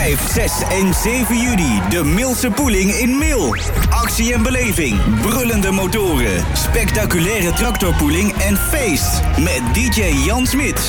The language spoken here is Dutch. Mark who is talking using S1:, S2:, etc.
S1: 5, 6 en 7 juni. De Milse Poeling in Mil. Actie en beleving. Brullende motoren. Spectaculaire tractorpoeling en feest. Met DJ Jan Smit.